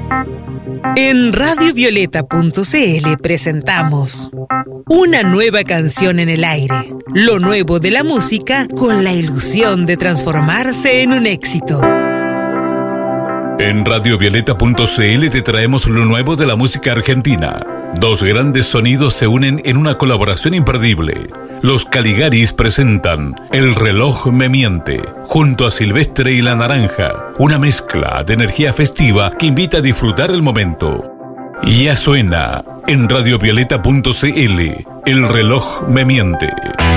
En radiovioleta.cl presentamos una nueva canción en el aire, lo nuevo de la música con la ilusión de transformarse en un éxito. En radiovioleta.cl te traemos lo nuevo de la música argentina. Dos grandes sonidos se unen en una colaboración imperdible. Los Caligaris presentan El reloj me miente, junto a Silvestre y La Naranja, una mezcla de energía festiva que invita a disfrutar el momento. Ya suena en radiovioleta.cl, El reloj me miente.